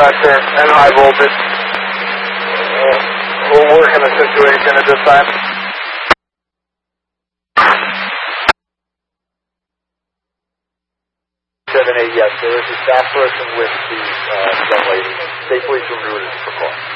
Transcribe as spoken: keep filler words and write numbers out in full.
pressure and high voltage. Uh, we'll work in the situation at this time. seven eight, yes, there is a staff person with the uh, young lady. Safely to route for call.